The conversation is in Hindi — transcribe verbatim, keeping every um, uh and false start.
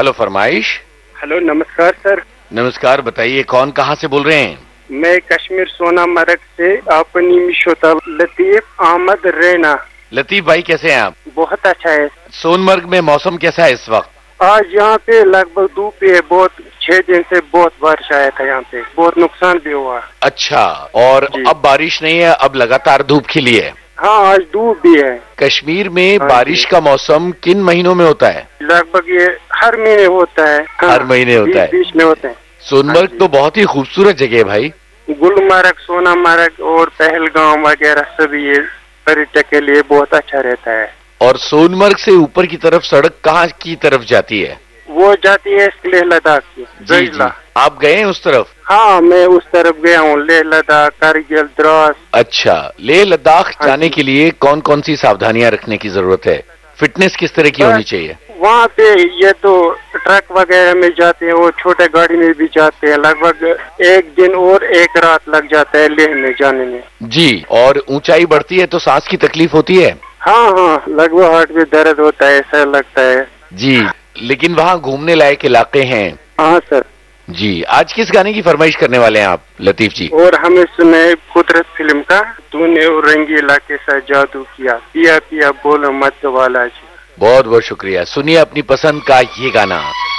हेलो, फरमाइश। हेलो, नमस्कार सर। नमस्कार, बताइए कौन कहाँ से बोल रहे हैं? मैं कश्मीर सोनामर्ग से अपनी मिशोता लतीफ अहमद रैना। लतीफ भाई, कैसे हैं आप? बहुत अच्छा है। सोनमर्ग में मौसम कैसा है इस वक्त? आज यहाँ पे लगभग धूप है, बहुत छह दिन से बहुत बारिश आया था, यहाँ पे बहुत नुकसान भी हुआ। अच्छा, और अब बारिश नहीं है, अब लगातार धूप खिली है? हाँ, आज धूप भी है। कश्मीर में बारिश का मौसम किन महीनों में होता है? लगभग ये हर महीने होता है। हाँ, हर महीने होता है, बीच में होता है। सोनमर्ग तो बहुत ही खूबसूरत जगह है भाई। गुलमर्ग, सोनामर्ग और पहलगाम वगैरह सभी ये पर्यटक के लिए बहुत अच्छा रहता है। और सोनमर्ग से ऊपर की तरफ सड़क कहाँ की तरफ जाती है? वो जाती है लेह लद्दाख की। जी जी, आप गए हैं उस तरफ? हाँ, मैं उस तरफ गया हूँ, लेह लद्दाख, कारगिल, द्रास। अच्छा, लेह लद्दाख जाने के लिए कौन कौन सी सावधानियां रखने की जरूरत है? फिटनेस किस तरह की होनी चाहिए? वहाँ पे ये तो ट्रक वगैरह में जाते हैं, वो छोटे गाड़ी में भी जाते हैं। लगभग एक दिन और एक रात लग जाता है लेह में जाने में। जी, और ऊंचाई बढ़ती है तो सांस की तकलीफ होती है? हाँ हाँ, लगभग हार्ट में दर्द होता है, ऐसा लगता है। जी, लेकिन वहाँ घूमने लायक इलाके हैं। हाँ सर। जी, आज किस गाने की फरमाइश करने वाले हैं आप लतीफ जी? और हमें सुने कुदरत फिल्म का तूने रंगीला के साथ जादू किया, पिया पिया बोलो मत वाला जी। बहुत बहुत शुक्रिया। सुनिए अपनी पसंद का ये गाना।